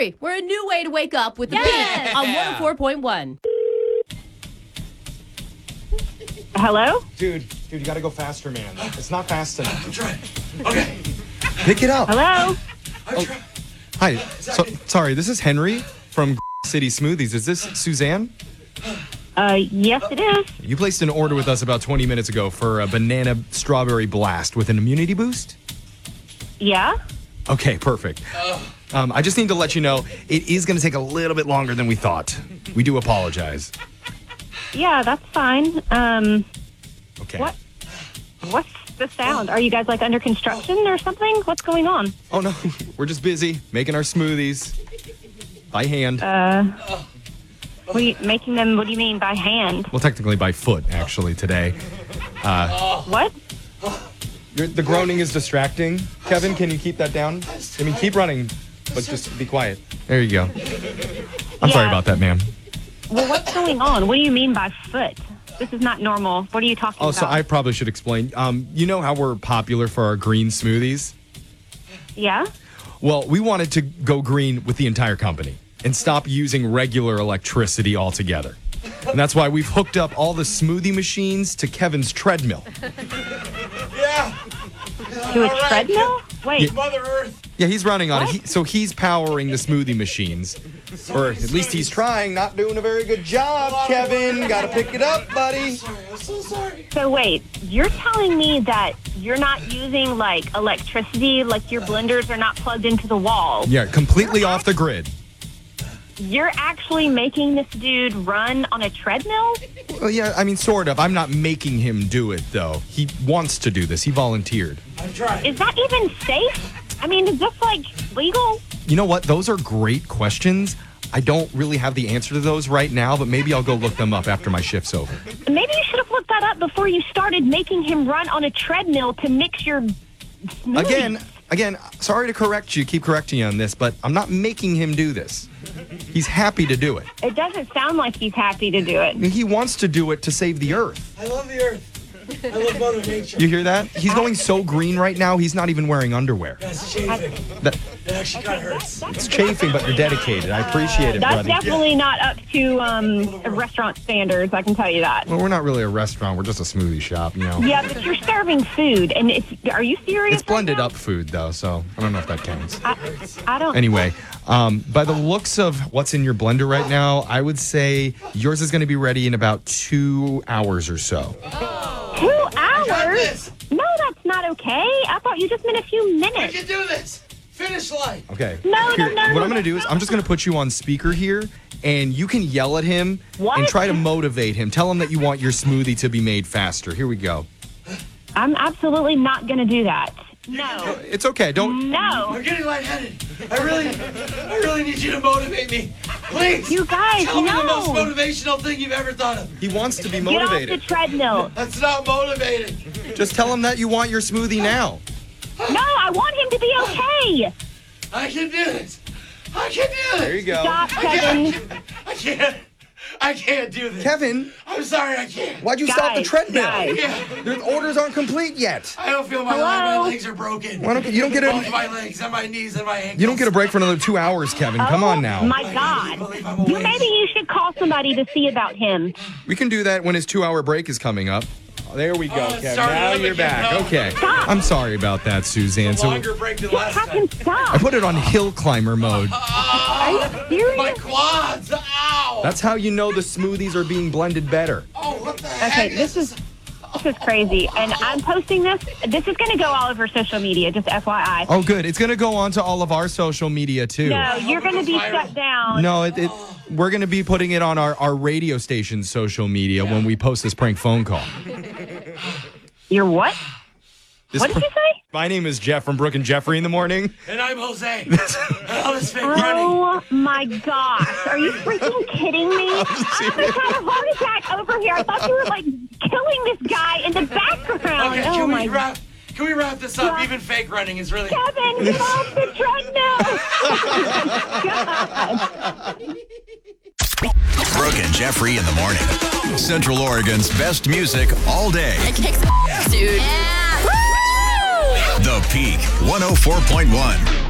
Jeffrey. We're a new way to wake up with the Peak on 104.1. Hello? Dude, you gotta go faster, man. It's not fast enough. I'm trying. Okay. Pick it up. Hello? Hi. Sorry, this is Henry from City Smoothies. Is this Suzanne? Yes, it is. You placed an order with us about 20 minutes ago for a banana strawberry blast with an immunity boost? Yeah? Okay, perfect. I just need to let you know it is going to take a little bit longer than we thought. We do apologize. Yeah, that's fine. Okay. What's the sound? Are you guys like under construction or something? What's going on? Oh, no. We're just busy making our smoothies by hand. What do you mean by hand? Well, technically by foot, actually, today. What? The groaning is distracting. Kevin, can you keep that down? I mean, keep running, but just be quiet. There you go. I'm sorry about that, ma'am. Well, what's going on? What do you mean by foot? This is not normal. What are you talking about? Oh, so I probably should explain. You know how we're popular for our green smoothies? Yeah? Well, we wanted to go green with the entire company and stop using regular electricity altogether. And that's why we've hooked up all the smoothie machines to Kevin's treadmill. Yeah. To a treadmill? Wait. Mother Earth. Yeah, he's running on it. So he's powering the smoothie machines. Or at least he's trying. Not doing a very good job, Kevin. Gotta pick it up, buddy. I'm so sorry. So wait, you're telling me that you're not using like electricity, like your blenders are not plugged into the wall. Yeah, completely off the grid. You're actually making this dude run on a treadmill? Well, yeah, I mean, sort of. I'm not making him do it, though. He wants to do this. He volunteered. I'm trying. Is that even safe? I mean, is this like legal? You know what? Those are great questions. I don't really have the answer to those right now, but maybe I'll go look them up after my shift's over. Maybe you should have looked that up before you started making him run on a treadmill to mix your smoothies. Again, sorry to correct you, keep correcting you on this, but I'm not making him do this. He's happy to do it. It doesn't sound like he's happy to do it. He wants to do it to save the earth. I love the Earth. I love Mother Nature. You hear that? He's going so green right now, he's not even wearing underwear. That's chafing. That, It actually kind of hurts. it's chafing, but you're dedicated. I appreciate it, That's buddy. definitely not up to restaurant standards, I can tell you that. Well, we're not really a restaurant. We're just a smoothie shop, you know. Yeah, but you're serving food, and are you serious? It's blended right now? up food, though, so I don't know if that counts. I don't. Anyway, by the looks of what's in your blender right now, I would say yours is going to be ready in about 2 hours or so. 2 hours? this. No, that's not okay. I thought you just meant a few We minutes. can do this. Finish line. Okay. No. What I'm going to do is I'm just going to put you on speaker here, and you can yell at him What? and try to motivate him. Tell him that you want your smoothie to be made faster. Here we go. I'm absolutely not going to do that. No. It's okay. Don't. No. I'm getting lightheaded. I really need you to motivate me. Please. You guys, Tell me the most no. motivational thing you've ever thought of. He wants to be Get off the motivated. treadmill. That's not motivating. Just tell him that you want your smoothie now. No, I want him to be okay. I can do this. I can do this. There you go. Stop, Kevin. I can't do this. Kevin, I'm sorry, I can't. why'd you stop the Guys, treadmill? guys. Yeah. The orders aren't complete yet. I don't feel my Hello? legs are broken. Why don't you don't get Both a my legs and my knees and my ankles. you don't get a break for another 2 hours, Kevin. Come on now. Oh, my God. Maybe you should call somebody to see about him. We can do that when his 2 hour break is coming up. Oh, there we go, Oh, Kevin. started Now up you're again. back. No. Okay. Stop. I'm sorry about that, Suzanne. So Longer break than last Have time. him I stop. put it on hill climber mode. Are you serious? My quads. Ow. That's how you know the smoothies are being blended better. Oh, what the heck? Okay, this is crazy. And I'm posting this. This is going to go all over social media, just FYI. Oh, good. It's going to go on to all of our social media, too. No, you're going to be shut down. No, we're going to be putting it on our radio station's social media when we post this prank phone call. You're what? This What did pr- you say? My name is Jeff from Brooke and Jeffrey in the morning. And I'm Jose. All this fake running. Oh my gosh. Are you freaking kidding me? I almost had a heart attack over here. I thought you were like killing this guy in the background. Okay, Oh my God. can we wrap this up? Even fake running is really... Kevin, get off the treadmill. God. Brooke and Jeffrey in the morning. Central Oregon's best music all day. It kicks dude. Yeah. Woo! The Peak 104.1.